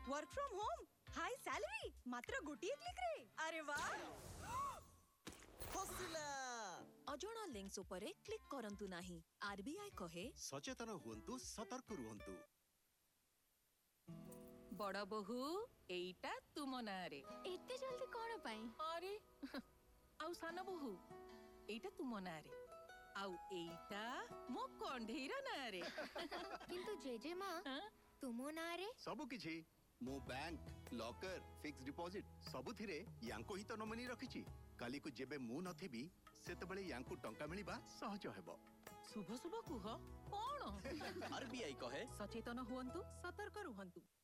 Work from home high salary मात्र गोटिए click रे। अरे वाह फसिला अजणा लिंक्स उपरे क्लिक करंतु नाही। आरबीआई कहे सचेतन हुंतु सतर्क रुहंतु। बड़ बहु एईटा तुम नारे एते जल्दी कोन पाई? अरे आउ सान बहु एईटा तुम नारे आउ एईटा मो कंढेर नारे किंतु जेजे मां तुमो नारे सब किछि मो बैंक लॉकर फिक्स डिपॉजिट सब थिरे यांको ही तो नोमिनी रखिछि। काली को जेबे मु नथिबी सेतबेले यांको टंका मिलिबा सहज हेबो। शुभ शुभ कुह कोन आरबीआई कहे सचेतन हुअन्तु सतर्क रुहन्तु।